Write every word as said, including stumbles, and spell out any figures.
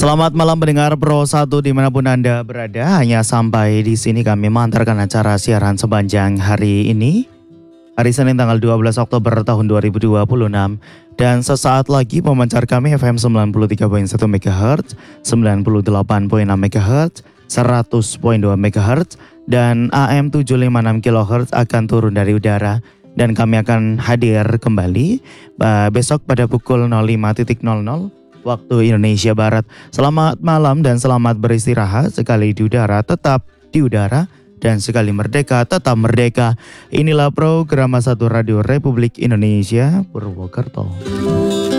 Selamat malam pendengar Pro satu dimanapun Anda berada. Hanya sampai di sini kami mengantarkan acara siaran sepanjang hari ini. Hari Senin tanggal dua belas Oktober tahun dua ribu dua puluh enam. Dan sesaat lagi pemancar kami F M sembilan puluh tiga koma satu MHz, sembilan puluh delapan koma enam MHz, seratus koma dua MHz, dan A M tujuh lima enam kilohertz akan turun dari udara. Dan kami akan hadir kembali uh, besok pada pukul nol lima nol nol waktu Indonesia Barat. Selamat malam dan selamat beristirahat. Sekali di udara tetap di udara, dan sekali merdeka tetap merdeka. Inilah program satu Radio Republik Indonesia Purwokerto.